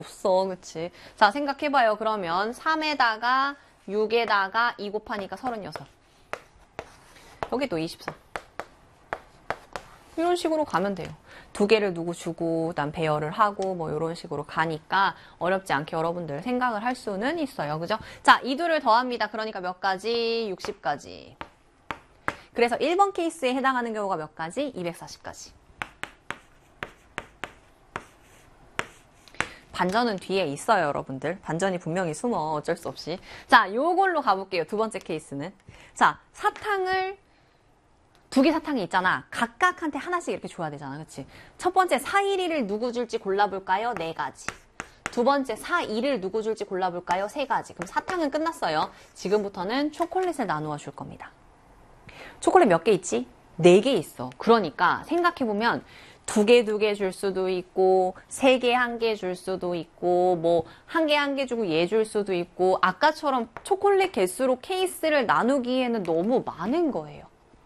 없어, 그치? 자, 생각해봐요. 그러면 3에다가 6에다가 2 곱하니까 36. 여기 또 24. 이런 식으로 가면 돼요. 두 개를 누구 주고, 그다음 배열을 하고, 뭐, 이런 식으로 가니까 어렵지 않게 여러분들 생각을 할 수는 있어요. 그죠? 자, 이 둘을 더합니다. 그러니까 몇 가지? 60가지. 그래서 1번 케이스에 해당하는 경우가 몇 가지? 240가지. 반전은 뒤에 있어요, 여러분들. 반전이 분명히 숨어, 어쩔 수 없이. 자, 요걸로 가볼게요. 두 번째 케이스는. 자, 사탕을, 두 개 사탕이 있잖아. 각각한테 하나씩 이렇게 줘야 되잖아, 그치? 첫 번째 4, 1을 누구 줄지 골라볼까요? 4가지. 두 번째 4, 2를 누구 줄지 골라볼까요? 3가지. 그럼 사탕은 끝났어요. 지금부터는 초콜릿을 나누어 줄 겁니다. 초콜릿 몇 개 있지? 4개 있어. 그러니까 생각해보면 2개, 2개 줄 수도 있고 3개, 1개 줄 수도 있고 뭐 1개, 1개 주고 얘 줄 수도 있고 아까처럼 초콜릿 개수로 케이스를 나누기에는 너무 많은 거예요.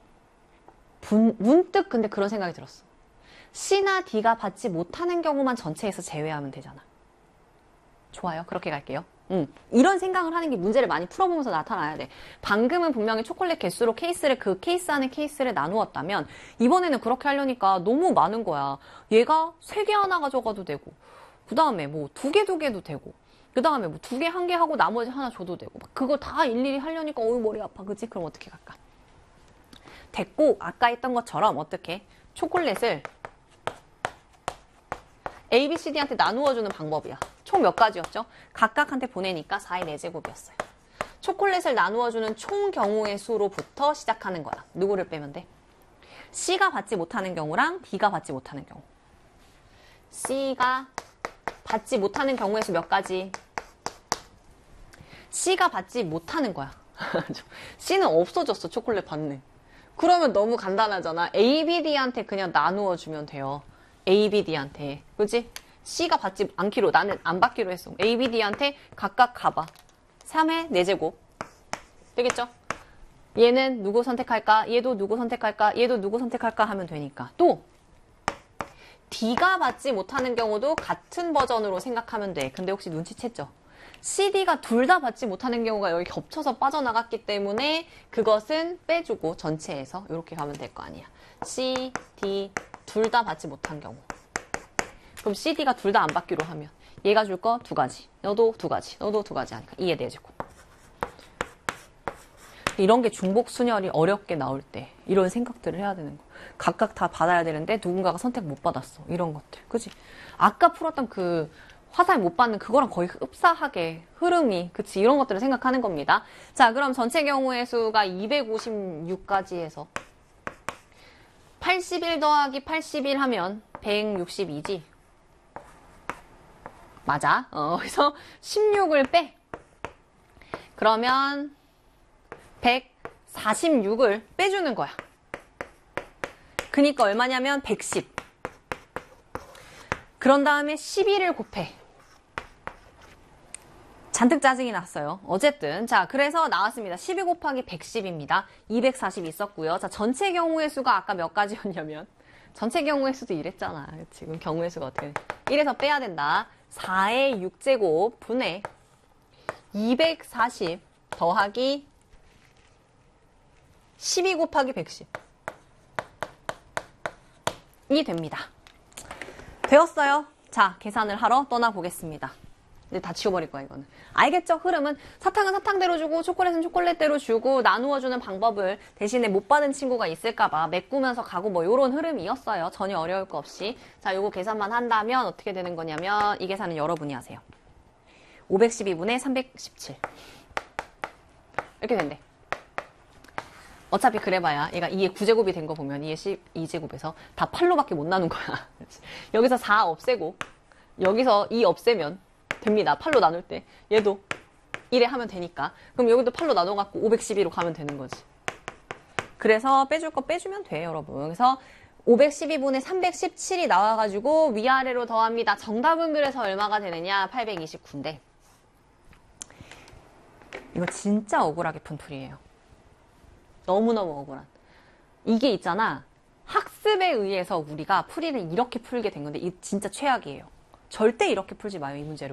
문득 근데 그런 생각이 들었어. C나 D가 받지 못하는 경우만 전체에서 제외하면 되잖아. 좋아요. 그렇게 갈게요. 이런 생각을 하는 게 문제를 많이 풀어보면서 나타나야 돼. 방금은 분명히 초콜릿 개수로 케이스를 그 케이스 안에 케이스를 나누었다면 이번에는 그렇게 하려니까 너무 많은 거야. 얘가 3개 하나 가져가도 되고 그 다음에 뭐 2개 2개도 되고 그 다음에 뭐 2개 1개 하고 나머지 하나 줘도 되고 그거 다 일일이 하려니까 어우 머리 아파. 그치? 그럼 어떻게 갈까? 됐고 아까 했던 것처럼 어떻게 초콜릿을 A, B, C, D한테 나누어주는 방법이야. 총 몇 가지였죠? 각각한테 보내니까 4의 4제곱이었어요. 초콜릿을 나누어주는 총 경우의 수로부터 시작하는 거야. 누구를 빼면 돼? C가 받지 못하는 경우랑 D가 받지 못하는 경우. C가 받지 못하는 경우의 수 몇 가지? C가 받지 못하는 거야. C는 없어졌어, 초콜릿 받는. 그러면 너무 간단하잖아. A, B, D한테 그냥 나누어주면 돼요. A, B, D한테. 그치? C가 받지 않기로, 나는 안 받기로 했어. A, B, D한테 각각 가봐. 3의 4제곱. 되겠죠? 얘는 누구 선택할까? 얘도 누구 선택할까? 얘도 누구 선택할까? 하면 되니까. 또 D가 받지 못하는 경우도 같은 버전으로 생각하면 돼. 근데 혹시 눈치챘죠? C, D가 둘 다 받지 못하는 경우가 여기 겹쳐서 빠져나갔기 때문에 그것은 빼주고 전체에서 이렇게 가면 될 거 아니야. C, D 둘 다 받지 못한 경우. 그럼 C, D가 둘 다 안 받기로 하면 얘가 줄 거 2가지, 너도 2가지, 너도 2가지 하니까 2에 4제곱. 이런 게 중복순열이 어렵게 나올 때 이런 생각들을 해야 되는 거. 각각 다 받아야 되는데 누군가가 선택 못 받았어. 이런 것들. 그치? 아까 풀었던 그 화살 못 받는 그거랑 거의 흡사하게 흐름이, 그치? 이런 것들을 생각하는 겁니다. 자, 그럼 전체 경우의 수가 256까지 해서 81 더하기 81 하면 162지. 맞아. 그래서 16을 빼. 그러면 146을 빼주는 거야. 그니까 얼마냐면 110. 그런 다음에 11을 곱해. 잔뜩 짜증이 났어요. 어쨌든 자, 그래서 나왔습니다. 12 곱하기 110입니다. 240 있었고요. 자, 전체 경우의 수가 아까 몇 가지였냐면 전체 경우의 수도 이랬잖아. 지금 경우의 수가 어떻게 돼? 1에서 빼야 된다. 4의 6제곱 분의 240 더하기 12 곱하기 110. 이 됩니다. 되었어요. 자, 계산을 하러 떠나보겠습니다. 이제 다 지워버릴 거야, 이거는. 알겠죠? 흐름은 사탕은 사탕대로 주고 초콜릿은 초콜릿대로 주고 나누어주는 방법을 대신에 못 받은 친구가 있을까봐 메꾸면서 가고 뭐 요런 흐름이었어요. 전혀 어려울 거 없이. 자, 요거 계산만 한다면 어떻게 되는 거냐면 이 계산은 여러분이 하세요. 512분의 317 이렇게 된대. 어차피 그래봐야 얘가 2의 9제곱이 된 거 보면 2의 12제곱에서 다 8로밖에 못 나눈 거야. 여기서 4 없애고 여기서 2 없애면 됩니다. 8로 나눌 때 얘도 1에 하면 되니까. 그럼 여기도 8로 나눠갖고 512로 가면 되는 거지. 그래서 빼줄 거 빼주면 돼, 여러분. 그래서 512분의 317이 나와가지고 위아래로 더합니다. 정답은 그래서 얼마가 되느냐? 829인데 이거 진짜 억울하게 푼 풀이에요. 너무너무 억울한. 이게 있잖아. 학습에 의해서 우리가 풀이를 이렇게 풀게 된 건데 이게 진짜 최악이에요. 절대 이렇게 풀지 마요, 이 문제를.